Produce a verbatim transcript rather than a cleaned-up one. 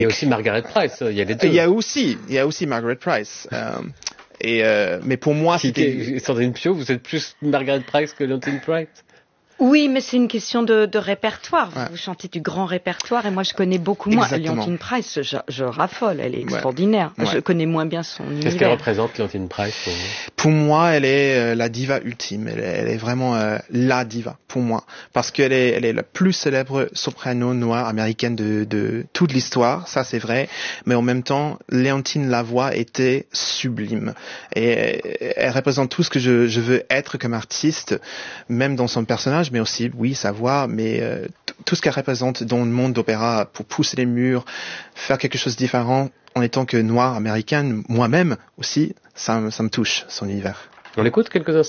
Il y a aussi Margaret Price, il y a les deux. Il y a aussi, il y a aussi Margaret Price. euh, et euh, mais pour moi, Qui, c'était... Sandrine Piaud, vous êtes plus Margaret Price que Leontyne Price? Oui, mais c'est une question de, de répertoire. Ouais. Vous chantez du grand répertoire et moi je connais beaucoup moins. Leontyne Price, je, je raffole, elle est extraordinaire. Ouais. Je ouais. connais moins bien son univers. Qu'est-ce qu'elle représente, Leontyne Price, pour vous? Pour moi, elle est euh, la diva ultime. Elle est, elle est vraiment euh, la diva, pour moi. Parce qu'elle est, elle est la plus célèbre soprano noire américaine de, de toute l'histoire, ça c'est vrai. Mais en même temps, Leontyne, la voix était sublime. Et elle représente tout ce que je, je veux être comme artiste, même dans son personnage, mais aussi, oui, sa voix, mais euh, tout ce qu'elle représente dans le monde d'opéra pour pousser les murs, faire quelque chose de différent en étant que noire américaine, moi-même aussi, ça, ça me touche, son univers. On l'écoute quelques instants ?